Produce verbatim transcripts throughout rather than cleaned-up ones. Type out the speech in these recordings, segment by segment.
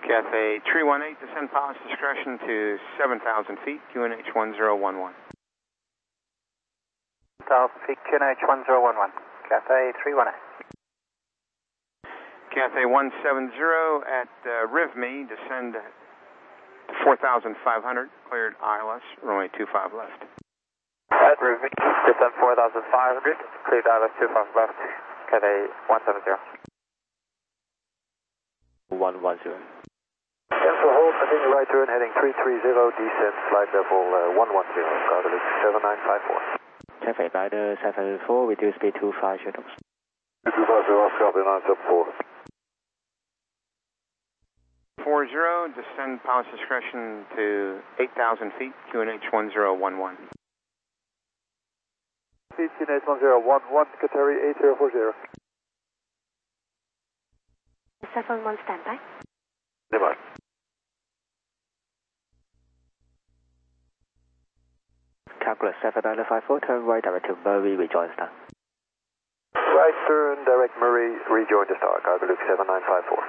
Cathay three one eight, descend pilot's discretion to seven thousand feet, Q N H one zero one one. one thousand feet, Q N H one zero one one. Cathay three one eight. Cathay one seven zero at uh, R I V M E, descend to four thousand five hundred, cleared I L S, runway two five left. At R I V M E, descend four thousand five hundred, cleared I L S two five left, Cathay one seven zero. one one zero. Cancel hold, continue right turn, heading three three zero, descend flight level uh, one one zero, Cardiff seven nine five four. Cathay Rider seven four, reduce speed to five shuttles. two five zero, Oscar, nine seven four. four zero, descend pilot's discretion to eight thousand feet, Q N H one zero one one. Q N H one zero one one, Qatari eight zero four zero. seven one standby. Standby. Calculus seven nine five four, turn right direct to Murray, rejoin star. Right turn, direct Murray, rejoin the star, Cardiff seven nine five four.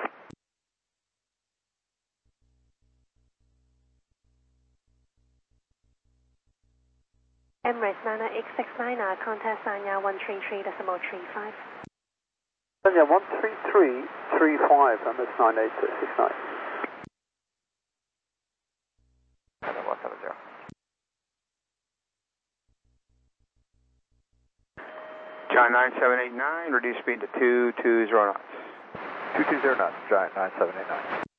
Emirates Nana X six nine, uh, contact Sanya one three three decimal three five. Sanya one three three three five, and that's nine eight six nine. one seven zero. Giant nine seven eight nine, reduce speed to two two zero knots. two two zero knots, Giant nine seven eight nine.